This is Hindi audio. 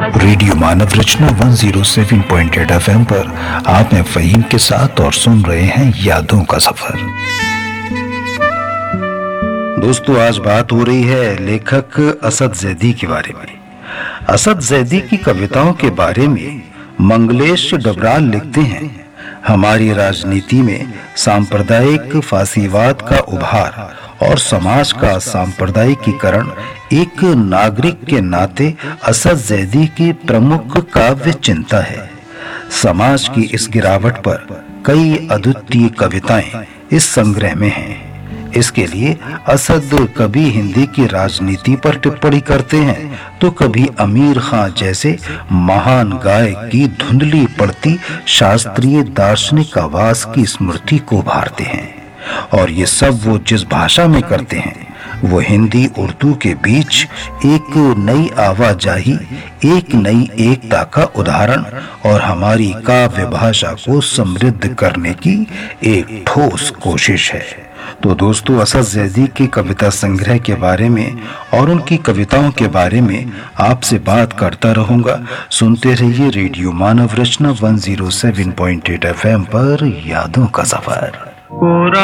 रेडियो मानव रचना 107.8 FM पर आप हैं फहीम के साथ और सुन रहे हैं यादों का सफर। दोस्तों, आज बात हो रही है लेखक असद ज़ैदी के बारे में। असद ज़ैदी की कविताओं के बारे में मंगलेश डबराल लिखते हैं, हमारी राजनीति में सांप्रदायिक फासीवाद का उभार और समाज का सांप्रदायिकीकरण एक नागरिक के नाते असद ज़ैदी की प्रमुख काव्य चिंता है। समाज की इस गिरावट पर कई अद्वितीय कविताएं इस संग्रह में हैं। इसके लिए असद कभी हिंदी की राजनीति पर टिप्पणी करते हैं तो कभी आमिर खान जैसे महान गायक की धुंधली पड़ती शास्त्रीय दार्शनिक आवाज की स्मृति को उभारते हैं। और ये सब वो जिस भाषा में करते हैं वो हिंदी उर्दू के बीच एक नई आवाजाही, एक नई एकता का उदाहरण और हमारी काव्य भाषा को समृद्ध करने की एक ठोस कोशिश है। तो दोस्तों, असद ज़ैदी की कविता संग्रह के बारे में और उनकी कविताओं के बारे में आपसे बात करता रहूंगा। सुनते रहिए रेडियो मानव रचना 107.8 FM पर यादों का सफर।